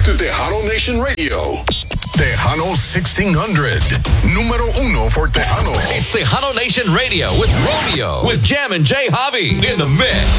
back to Tejano Nation Radio. Tejano 1600. Número uno for Tejano. It's Tejano Nation Radio with Romeo, with Jam and Jay Javi in the mix.